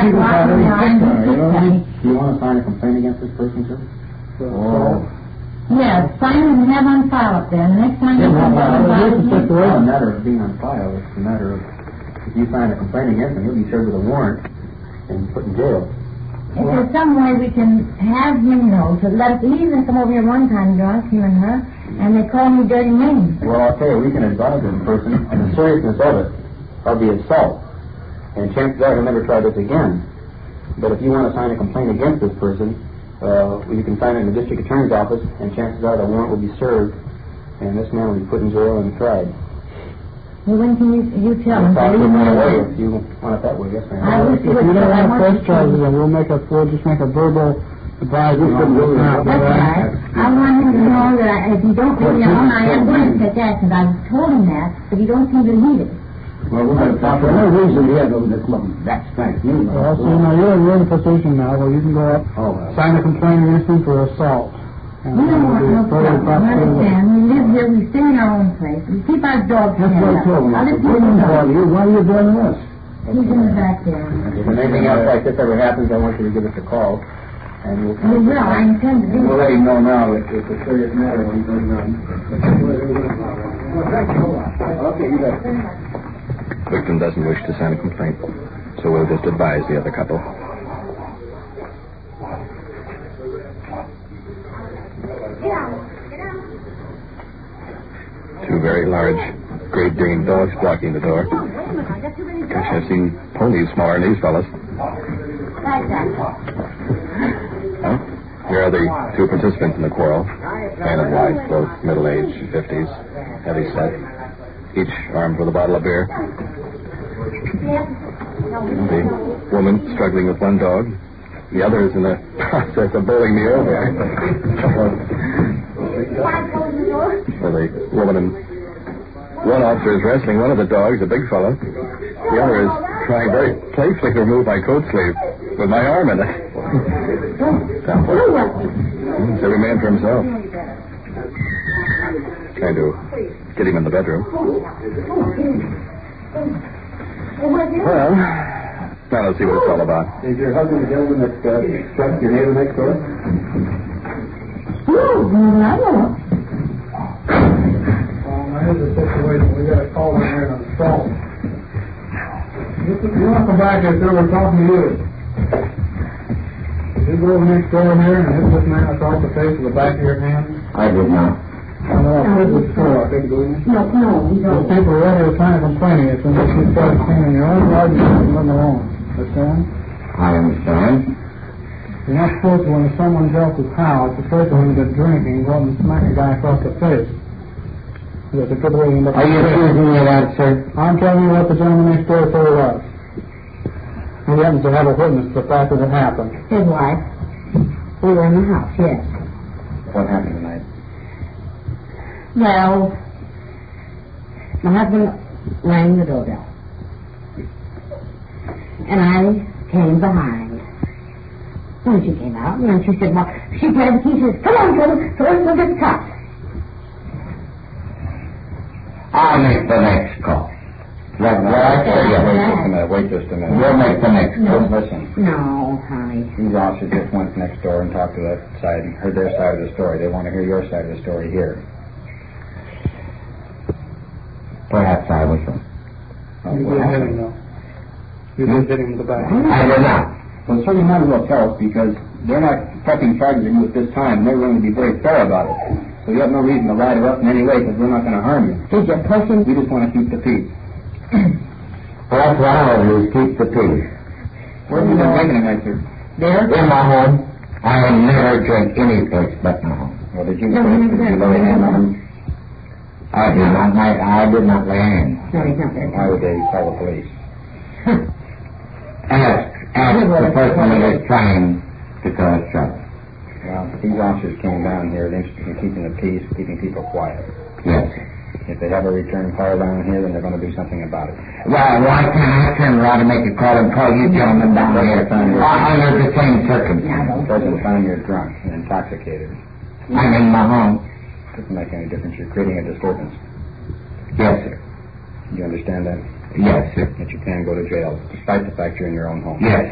you want to sign a complaint against this person, sir? Yes, sign it and have on file up there. The next time you come on file, it's not a matter of being on file. It's a matter of if you sign a complaint against him, he'll be served with a warrant and put in jail. If there's some way we can have him know to let us even come over here one time drunk, him and her, and they call me dirty names. Well, I'll tell you, we can advise this person on the seriousness of the assault. And chances are he'll never try this again. But if you want to sign a complaint against this person, you can sign it in the district attorney's office, and chances are the warrant will be served, and this man will be put in jail and tried. Well, when can you tell him? If you want it that way, yes, ma'am. If you don't want to press charges, then we'll just make a verbal advisement. That's right. I want him to know that if you don't leave me alone, I am going to take action. I've told him that, but he don't seem to heed it. Well, we're going to talk for no reason he has over this club. That's thanks you. Well, so you're in a position now where you can go up, sign a complaint against him for assault. We don't want no trouble. Understand? We live here. We stay in our own place. We keep our dogs in there. Other people know. Why are you doing this? He's in the back there. If anything else like this ever happens, I want you to give us a call. And we will. I intend to do it. We'll let him know now that it's a serious matter when he goes on. Okay, you bet. Victim doesn't wish to sign a complaint, so we'll just advise the other couple. Two very large Great Dane dogs blocking the door. Gosh, I've seen ponies smaller than these fellas. Here are the two participants in the quarrel. Man and wife, both middle-aged, 50s, heavy set, each armed with a bottle of beer. The woman struggling with one dog. The other is in the process of bowling me over. So the woman and one officer is wrestling one of the dogs, a big fellow. The other is trying very playfully to remove my coat sleeve with my arm in it. It's every man for himself. Trying to get him in the bedroom. Well, now let's see what it's all about. Is your husband the gentleman that struck your neighbor next door? Here's the situation. We got a call in here on the phone. You want to come back here, sir? We're talking to you. Did you go over next door here and hit this man across the face with the back of your hand? I did not. No, we don't. The people are ready to sign a complaint against him. You start singing your own argument and leave alone. Understand? I understand. You're not supposed to, when someone else's house, especially when they're drinking, go up and smack a guy across the face. That's a good way to look at it. Are you accusing me of that, sir? I'm telling you what the gentleman next door told us. He happens to have a witness to the fact that it happened. His wife. We were in the house, yes. What happened tonight? Well, my husband rang the doorbell. And I came behind. When she came out, and she said, well, she grabbed the key, she said, come on, Jordan, so let's go get the cops. I'll make the next call. Wait just a minute. We'll make the next call. Listen. No, honey. These officers just went next door and talked to that side and heard their side of the story. They want to hear your side of the story here. Perhaps I was wrong. You didn't hit him, though. You didn't hit him in the back. I did not. Well, so you might as well tell us, because they're not pressing charges on you at this time, and they're going to be very fair about it. So you have no reason to lie to us in any way, because we're not going to harm you. Did you push him? We just want to keep the peace. Well, that's what I want to do, is keep the peace. Where have you been drinking tonight, sir? There? In my home. I never drink any place but my home. Well, did you lay a hand on him? I did not. I did not lay a hand. No, he's not there. Why would they call the police? Ask the person that is trying to cause trouble. Well, these officers came down here interested in keeping the peace, keeping people quiet. Yes, sir. If they have a return fire down here, then they're going to do something about it. Well, why can't I turn around and make a call and call you gentlemen down here? Under the same circumstances. Doesn't find you're drunk and intoxicated. I'm in my home. Doesn't make any difference. You're creating a disturbance. Yes, sir. You understand that? Yes, sir. That you can go to jail, despite the fact you're in your own home. Yes,